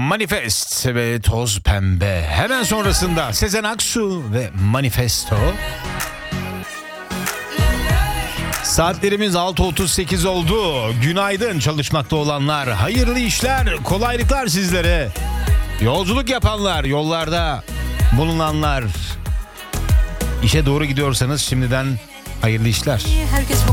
Manifest ve Toz Pembe. Hemen sonrasında Sezen Aksu ve Manifesto. Saatlerimiz 6.38 oldu. Günaydın çalışmakta olanlar. Hayırlı işler, kolaylıklar sizlere. Yolculuk yapanlar, yollarda bulunanlar. İşe doğru gidiyorsanız şimdiden hayırlı işler. Herkes bu